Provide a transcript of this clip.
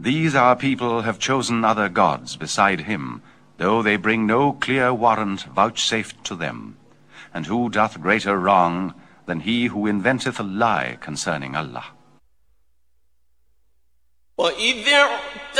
These our people have chosen other gods beside him, though they bring no clear warrant vouchsafed to them. And who doth greater wrong than he who inventeth a lie concerning Allah?